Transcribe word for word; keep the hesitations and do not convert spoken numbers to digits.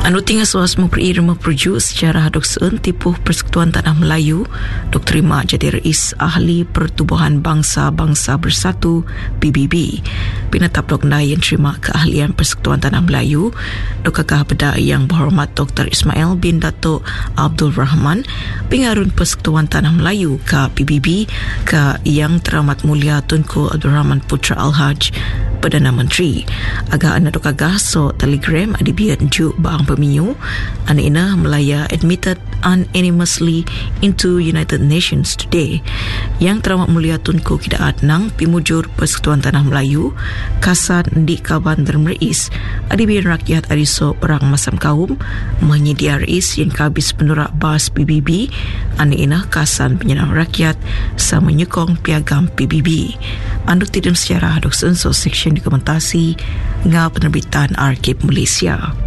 Anu tinggal suas memperi memperju secara hadok seun tipuh Persekutuan Tanah Melayu dok terima jadi Rais Ahli Pertubuhan Bangsa-Bangsa Bersatu P B B. Pinatap dok yang terima keahlian Persekutuan Tanah Melayu dok kakah beda yang berhormat Doktor Ismail bin Datuk Abdul Rahman pengarun Persekutuan Tanah Melayu ke P B B ke yang teramat mulia Tunku Abdul Rahman Putra Al-Haj Perdana Menteri. Agak anda dok agak so telegram adibiat juk bang pemiyu anda ina Melaya admitted unanimously into United Nations today. Yang teramat mulia Tunku Kidaat Nang Pimujur Persekutuan Tanah Melayu Kasan di Kaban Dermeris adibian rakyat ariso perang masam kaum menyedia rais yang kabis penurak bas P B B anda ina Kasan Penyenang Rakyat sama menyokong piagam P B B. Anduk tidam sejarah dok senso seksyen dokumentasi ngah penerbitan Arkib Malaysia.